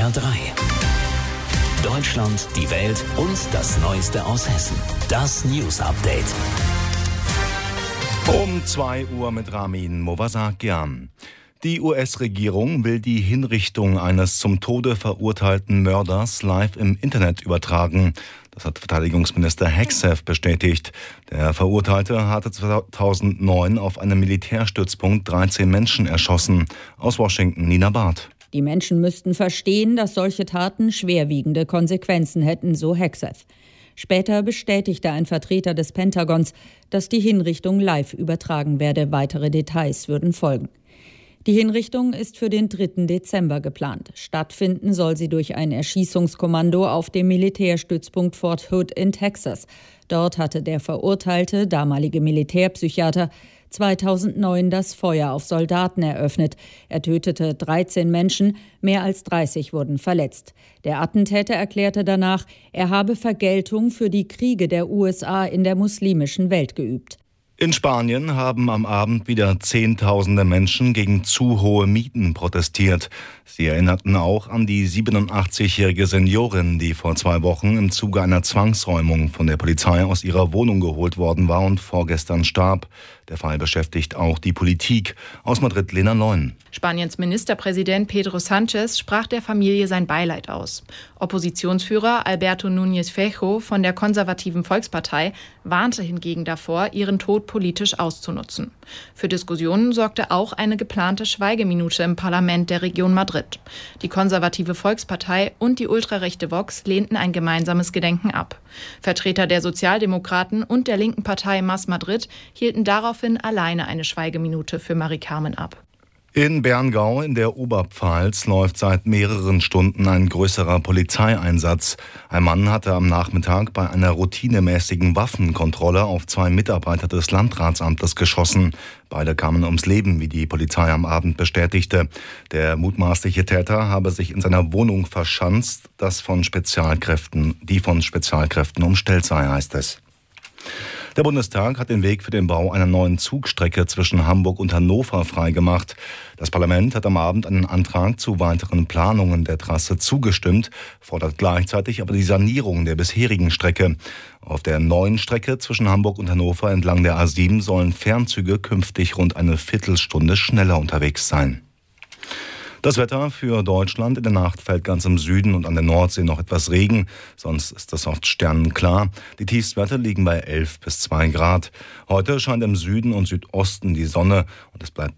SWR 3. Deutschland, die Welt und das Neueste aus Hessen. Das News Update. Um 2 Uhr mit Ramin Movasakian. Die US-Regierung will die Hinrichtung eines zum Tode verurteilten Mörders live im Internet übertragen. Das hat Verteidigungsminister Hegseth bestätigt. Der Verurteilte hatte 2009 auf einem Militärstützpunkt 13 Menschen erschossen. Aus Washington, Nina Barth. Die Menschen müssten verstehen, dass solche Taten schwerwiegende Konsequenzen hätten, so Hegseth. Später bestätigte ein Vertreter des Pentagons, dass die Hinrichtung live übertragen werde. Weitere Details würden folgen. Die Hinrichtung ist für den 3. Dezember geplant. Stattfinden soll sie durch ein Erschießungskommando auf dem Militärstützpunkt Fort Hood in Texas. Dort hatte der verurteilte, damalige Militärpsychiater, 2009 das Feuer auf Soldaten eröffnet. Er tötete 13 Menschen, mehr als 30 wurden verletzt. Der Attentäter erklärte danach, er habe Vergeltung für die Kriege der USA in der muslimischen Welt geübt. In Spanien haben am Abend wieder Zehntausende Menschen gegen zu hohe Mieten protestiert. Sie erinnerten auch an die 87-jährige Seniorin, die vor 2 Wochen im Zuge einer Zwangsräumung von der Polizei aus ihrer Wohnung geholt worden war und vorgestern starb. Der Fall beschäftigt auch die Politik. Aus Madrid, Lena Leun. Spaniens Ministerpräsident Pedro Sánchez sprach der Familie sein Beileid aus. Oppositionsführer Alberto Núñez Feijóo von der konservativen Volkspartei warnte hingegen davor, ihren Tod politisch auszunutzen. Für Diskussionen sorgte auch eine geplante Schweigeminute im Parlament der Region Madrid. Die konservative Volkspartei und die ultrarechte Vox lehnten ein gemeinsames Gedenken ab. Vertreter der Sozialdemokraten und der linken Partei Más Madrid hielten daraufhin alleine eine Schweigeminute für Marie-Carmen ab. In Berngau in der Oberpfalz läuft seit mehreren Stunden ein größerer Polizeieinsatz. Ein Mann hatte am Nachmittag bei einer routinemäßigen Waffenkontrolle auf 2 Mitarbeiter des Landratsamtes geschossen. Beide kamen ums Leben, wie die Polizei am Abend bestätigte. Der mutmaßliche Täter habe sich in seiner Wohnung verschanzt, die von Spezialkräften umstellt sei, heißt es. Der Bundestag hat den Weg für den Bau einer neuen Zugstrecke zwischen Hamburg und Hannover freigemacht. Das Parlament hat am Abend einen Antrag zu weiteren Planungen der Trasse zugestimmt, fordert gleichzeitig aber die Sanierung der bisherigen Strecke. Auf der neuen Strecke zwischen Hamburg und Hannover entlang der A7 sollen Fernzüge künftig rund eine Viertelstunde schneller unterwegs sein. Das Wetter für Deutschland: In der Nacht fällt ganz im Süden und an der Nordsee noch etwas Regen, sonst ist es oft sternenklar. Die Tiefstwerte liegen bei 11 bis 2 Grad. Heute scheint im Süden und Südosten die Sonne und es bleibt